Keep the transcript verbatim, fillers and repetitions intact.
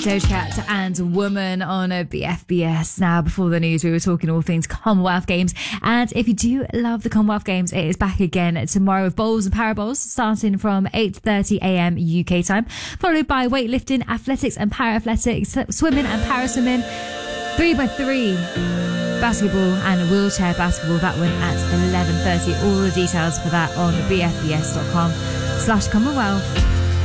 Doja Cat and Woman on a B F B S. Now, before the news, we were talking all things Commonwealth Games. And if you do love the Commonwealth Games, it is back again tomorrow with bowls and paraballs starting from eight thirty a.m. U K time, followed by weightlifting, athletics and para-athletics, swimming and para-swimming, three by three, basketball and wheelchair basketball. That one at eleven thirty. All the details for that on b f b s dot com slash Commonwealth.